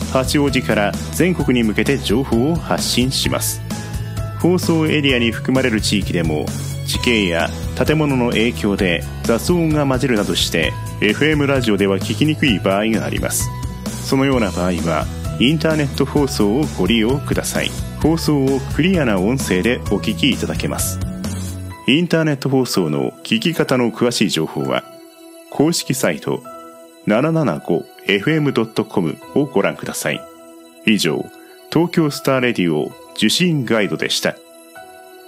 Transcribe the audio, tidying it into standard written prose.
八王子から全国に向けて情報を発信します。放送エリアに含まれる地域でも地形や建物の影響で雑音が混じるなどして FM ラジオでは聞きにくい場合があります。そのような場合はインターネット放送をご利用ください。放送をクリアな音声でお聞きいただけます。インターネット放送の聞き方の詳しい情報は公式サイト 775fm.com をご覧ください。以上、東京スターレディオ受信ガイドでした。